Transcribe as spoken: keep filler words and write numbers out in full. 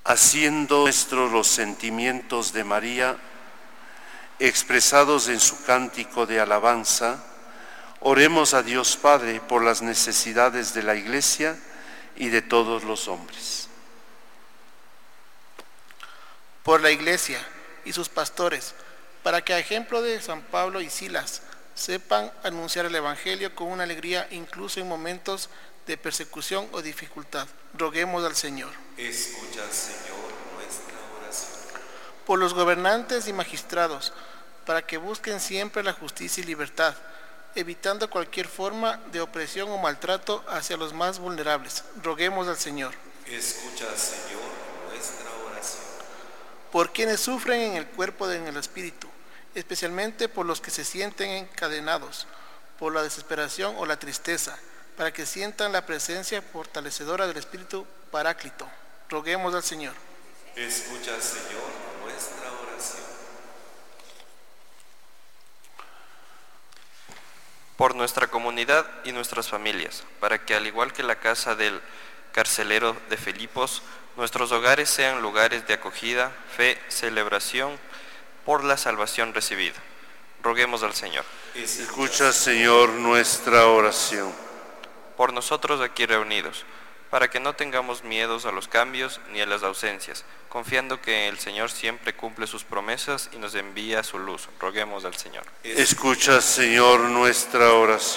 Haciendo nuestros los sentimientos de María, expresados en su cántico de alabanza, oremos a Dios Padre por las necesidades de la Iglesia y de todos los hombres. Por la Iglesia y sus pastores, para que a ejemplo de San Pablo y Silas sepan anunciar el Evangelio con una alegría incluso en momentos de persecución o dificultad. Roguemos al Señor. Escucha, Señor, nuestra oración. Por los gobernantes y magistrados, para que busquen siempre la justicia y libertad, evitando cualquier forma de opresión o maltrato hacia los más vulnerables. Roguemos al Señor. Escucha, Señor, nuestra oración. Por quienes sufren en el cuerpo y en el espíritu, especialmente por los que se sienten encadenados, por la desesperación o la tristeza, para que sientan la presencia fortalecedora del Espíritu Paráclito. Roguemos al Señor. Escucha, Señor, nuestra oración. Por nuestra comunidad y nuestras familias, para que al igual que la casa del carcelero de Filipos, nuestros hogares sean lugares de acogida, fe, celebración por la salvación recibida. Roguemos al Señor. Escucha, Señor, nuestra oración. Por nosotros aquí reunidos, para que no tengamos miedos a los cambios ni a las ausencias, confiando que el Señor siempre cumple sus promesas y nos envía su luz. Roguemos al Señor. Escucha, Señor, nuestra oración.